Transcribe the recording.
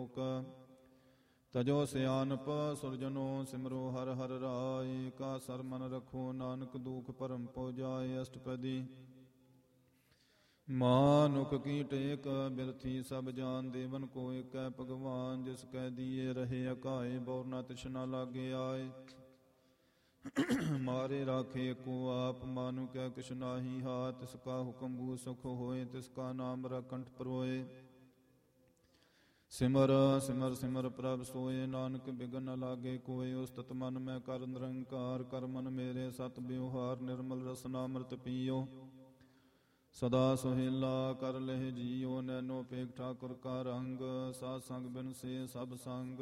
ਤਜੋ ਸਿਆਨਪ ਸੁਰਜਨੋ ਸਿਮਰੋ ਹਰ ਹਰ ਰਾਏ। ਕਾ ਸਰ ਮਨ ਰਖੋ ਨਾਨਕ ਦੁਖ ਭਰਮ ਪੋ ਜਾਏ। ਅਸ਼ਟਪਦੀ ਮਾਨੁਖ ਕੀ ਟੇਕ ਬਿਰਥੀ ਸਭ ਜਾਨ। ਦੇਵਨ ਕੋ ਏਕੈ ਭਗਵਾਨ ਜਿਸ ਕੈ ਦੀਏ ਰਹੇ ਅਕਾਏ। ਬੌਰ ਨ ਤਿਸਨਾ ਲਾਗੇ ਆਏ ਮਾਰੇ ਰਾਖੇ ਕੋ ਆਪ। ਮਾਨੁ ਕੈ ਕਿਛ ਨਾਹੀ ਹਾਥ ਤਿਸ ਕਾ ਹੁਕਮ ਬੂ ਸੁਖ ਹੋਏ। ਤਿਸ ਕਾ ਨਾਮ ਰਕੰਠ ਪਰੋਏ। ਸਿਮਰ ਸਿਮਰ ਸਿਮਰ ਪ੍ਰਭ ਸੋਏ ਨਾਨਕ ਬਿਗਨ ਨ ਲਾਗੇ ਕੋਏ। ਉਸਤਤ ਮਨ ਮੈਂ ਕਰ ਨਿਰੰਕਾਰ ਕਰ ਮਨ ਮੇਰੇ ਸਤ ਬਿਵਹਾਰ। ਨਿਰਮਲ ਰਸਨਾ ਅੰਮ੍ਰਿਤ ਪੀਓ ਸਦਾ ਸੁਹੇਲਾ ਕਰ ਲਹਿ ਜੀਓ। ਨੈਨੋ ਪੇਖ ਠਾਕੁਰ ਕਾ ਰੰਗ ਸਾਧ ਸੰਗ ਬਿਨ ਸੇ ਸਭ ਸੰਗ।